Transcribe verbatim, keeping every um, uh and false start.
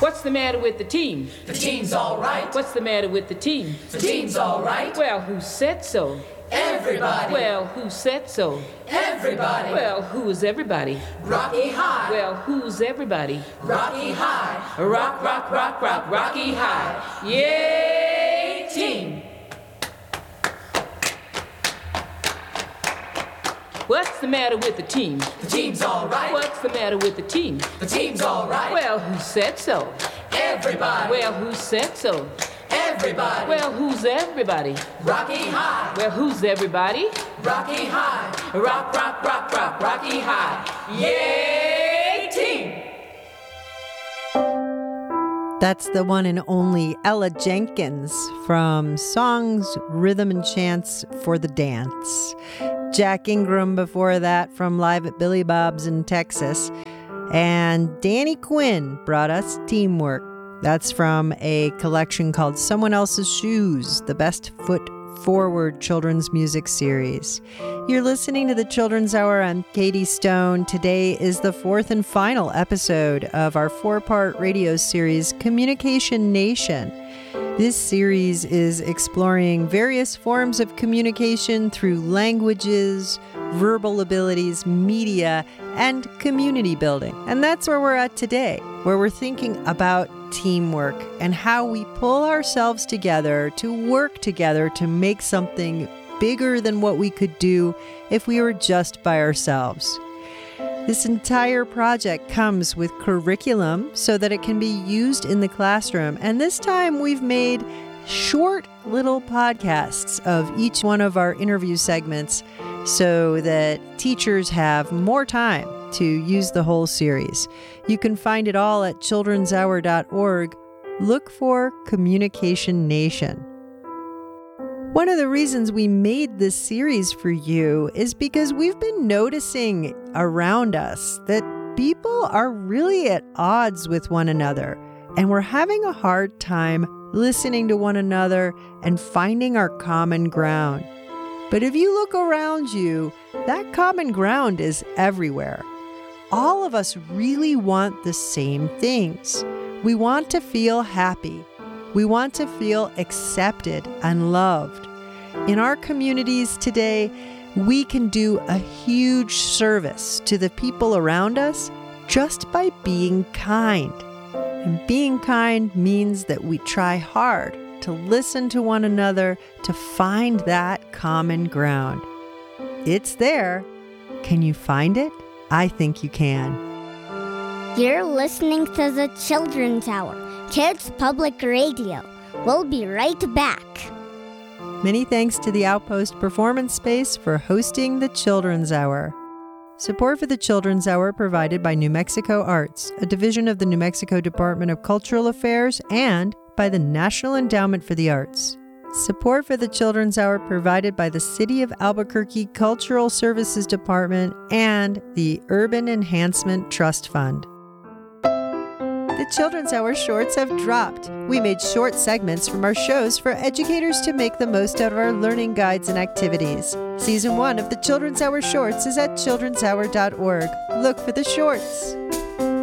What's the matter with the team? The team's all right. What's the matter with the team? The team's all right. Well, who said so? Everybody. Well, who said so? Everybody. Well, who's everybody? Rocky High. Well, who's everybody? Rocky High. Rock, rock, rock, rock, Rocky High. Yay, team! What's the matter with the team? The team's all right. What's the matter with the team? The team's all right. Well, who said so? Everybody. Well, who said so? Everybody. Well, who's everybody? Rocky High. Well, who's everybody? Rocky High. Rock, rock, rock, rock, Rocky High. Yay, team! That's the one and only Ella Jenkins from Songs, Rhythm, and Chants for the Dance. Jack Ingram before that from Live at Billy Bob's in Texas. And Danny Quinn brought us Teamwork. That's from a collection called Someone Else's Shoes, the Best Foot Forward children's music series. You're listening to the Children's Hour. I'm Katie Stone. Today is the fourth and final episode of our four-part radio series, Communication Nation. This series is exploring various forms of communication through languages, verbal abilities, media, and community building. And that's where we're at today, where we're thinking about teamwork and how we pull ourselves together to work together to make something bigger than what we could do if we were just by ourselves. This entire project comes with curriculum so that it can be used in the classroom. And this time we've made short little podcasts of each one of our interview segments so that teachers have more time to use the whole series. You can find it all at children's hour dot org. Look for Communication Nation. One of the reasons we made this series for you is because we've been noticing around us that people are really at odds with one another, and we're having a hard time listening to one another and finding our common ground. But if you look around you, that common ground is everywhere. All of us really want the same things. We want to feel happy. We want to feel accepted and loved. In our communities today, we can do a huge service to the people around us just by being kind. And being kind means that we try hard to listen to one another to find that common ground. It's there. Can you find it? I think you can. You're listening to the Children's Hour, Kids Public Radio. We'll be right back. Many thanks to the Outpost Performance Space for hosting the Children's Hour. Support for the Children's Hour provided by New Mexico Arts, a division of the New Mexico Department of Cultural Affairs, and by the National Endowment for the Arts. Support for the Children's Hour provided by the City of Albuquerque Cultural Services Department and the Urban Enhancement Trust Fund. The Children's Hour shorts have dropped. We made short segments from our shows for educators to make the most out of our learning guides and activities. Season one of the Children's Hour shorts is at children's hour dot org. Look for the shorts.